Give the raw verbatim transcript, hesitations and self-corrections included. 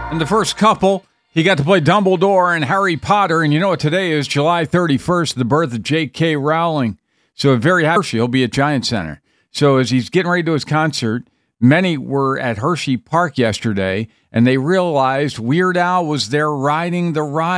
And the first couple, he got to play Dumbledore and Harry Potter. And you know what today is? July thirty-first, the birth of J K. Rowling. So very happy he'll be at Giant Center. So as he's getting ready to do his concert, many were at Hershey Park yesterday, and they realized Weird Al was there riding the ride.